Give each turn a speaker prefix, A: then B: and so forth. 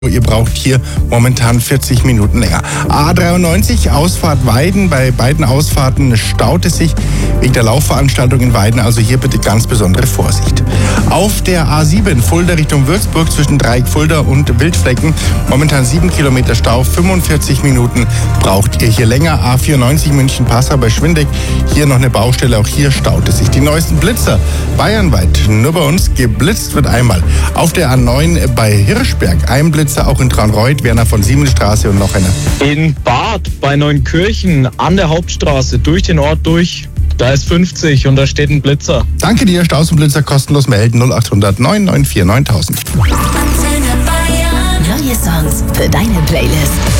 A: Ihr braucht hier momentan 40 Minuten länger. A93, Ausfahrt Weiden. Bei beiden Ausfahrten staut es sich wegen der Laufveranstaltung in Weiden. Also hier bitte ganz besondere Vorsicht. Auf der A7 Fulda Richtung Würzburg zwischen Dreieck Fulda und Wildflecken. Momentan 7 Kilometer Stau, 45 Minuten braucht ihr hier länger. A94 München-Passau bei Schwindeck. Hier noch eine Baustelle, auch hier staut es sich. Die neuesten Blitzer bayernweit. Nur bei uns geblitzt wird einmal. Auf der A9 bei Hirschberg ein Blitzer, auch in Traunreut, Werner von Siemensstraße und noch einer.
B: In Bad bei Neunkirchen an der Hauptstraße durch den Ort durch. Da ist 50 und da steht ein Blitzer.
A: Danke dir, Staus und Blitzer kostenlos melden 0800 994 9000.
C: Neue Songs für deine Playlist.